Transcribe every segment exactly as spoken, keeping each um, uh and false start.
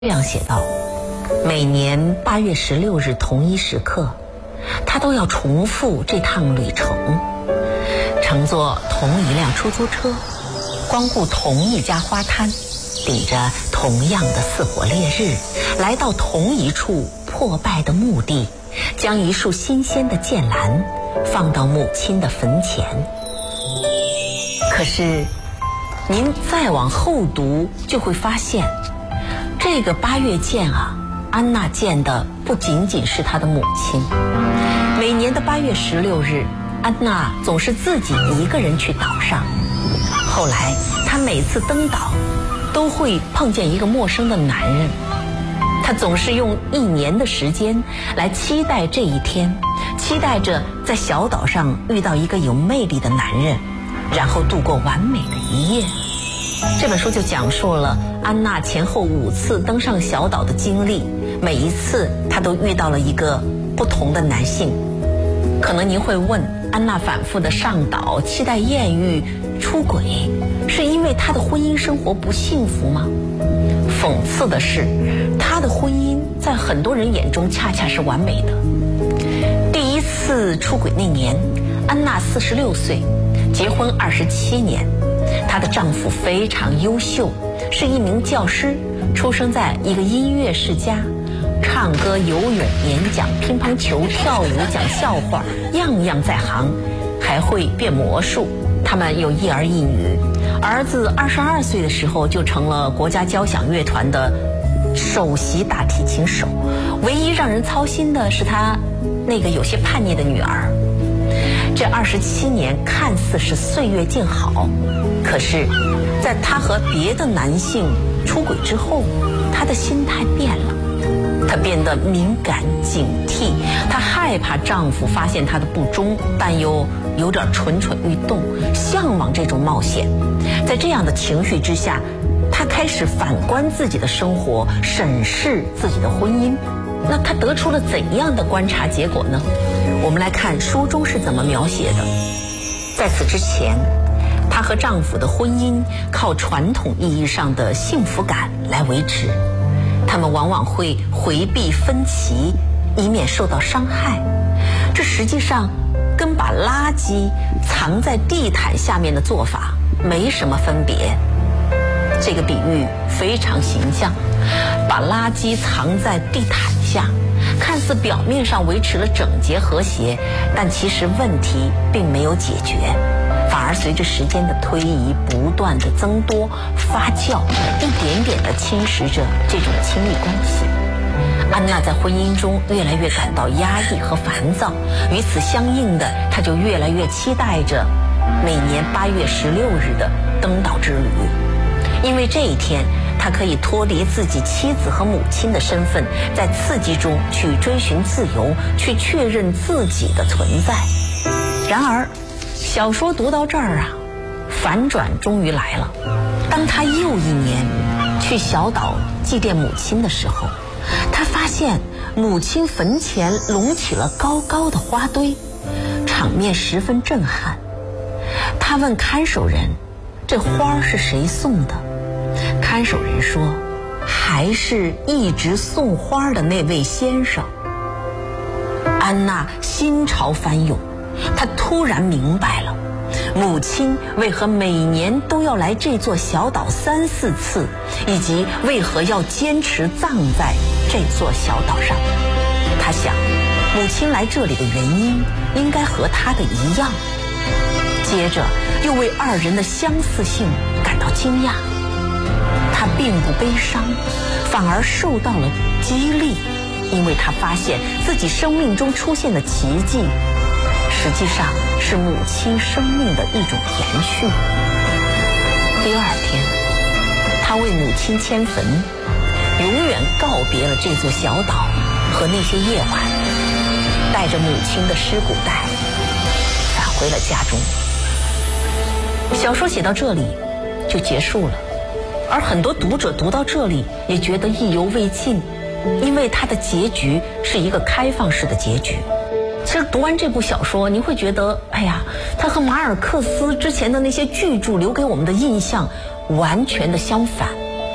这样写道：每年八月十六日同一时刻，他都要重复这趟旅程，乘坐同一辆出租车，光顾同一家花摊，顶着同样的似火烈日，来到同一处破败的墓地，将一束新鲜的剑兰放到母亲的坟前。可是您再往后读，就会发现这个八月见啊，安娜见的不仅仅是她的母亲。每年的八月十六日，安娜总是自己一个人去岛上。后来她每次登岛都会碰见一个陌生的男人，她总是用一年的时间来期待这一天，期待着在小岛上遇到一个有魅力的男人，然后度过完美的一夜。这本书就讲述了安娜前后五次登上小岛的经历，每一次她都遇到了一个不同的男性。可能您会问，安娜反复的上岛，期待艳遇、出轨，是因为她的婚姻生活不幸福吗？讽刺的是，她的婚姻在很多人眼中恰恰是完美的。第一次出轨那年，安娜四十六岁，结婚二十七年。她的丈夫非常优秀，是一名教师，出生在一个音乐世家，唱歌、游泳、演讲、乒乓球、跳舞、讲笑话，样样在行，还会变魔术。他们有一儿一女，儿子二十二岁的时候就成了国家交响乐团的首席大提琴手。唯一让人操心的是他那个有些叛逆的女儿。这二十七年看似是岁月静好，可是在她和别的男性出轨之后，她的心态变了，她变得敏感警惕，她害怕丈夫发现她的不忠，但又有点蠢蠢欲动，向往这种冒险。在这样的情绪之下，她开始反观自己的生活，审视自己的婚姻。那她得出了怎样的观察结果呢？我们来看书中是怎么描写的。在此之前，她和丈夫的婚姻靠传统意义上的幸福感来维持，他们往往会回避分歧，以免受到伤害。这实际上跟把垃圾藏在地毯下面的做法没什么分别。这个比喻非常形象，把垃圾藏在地毯下，看似表面上维持了整洁和谐，但其实问题并没有解决，反而随着时间的推移不断的增多发酵，一点点的侵蚀着这种亲密关系。安娜在婚姻中越来越感到压抑和烦躁，与此相应的，她就越来越期待着每年八月十六日的登岛之旅，因为这一天她可以脱离自己妻子和母亲的身份，在刺激中去追寻自由，去确认自己的存在。然而小说读到这儿啊，反转终于来了。当她又一年去小岛祭奠母亲的时候，她发现母亲坟前隆起了高高的花堆，场面十分震撼。她问看守人，这花是谁送的？看守人说，还是一直送花的那位先生。安娜心潮翻涌，她突然明白了，母亲为何每年都要来这座小岛三四次，以及为何要坚持葬在这座小岛上。她想，母亲来这里的原因应该和她的一样。接着又为二人的相似性感到惊讶。她并不悲伤，反而受到了激励，因为她发现自己生命中出现的奇迹实际上是母亲生命的一种延续。第二天，她为母亲迁坟，永远告别了这座小岛和那些夜晚，带着母亲的尸骨袋返回了家中。小说写到这里就结束了，而很多读者读到这里也觉得意犹未尽，因为它的结局是一个开放式的结局。其实读完这部小说，您会觉得，哎呀，它和马尔克斯之前的那些巨著留给我们的印象完全的相反。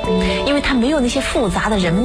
因为它没有那些复杂的人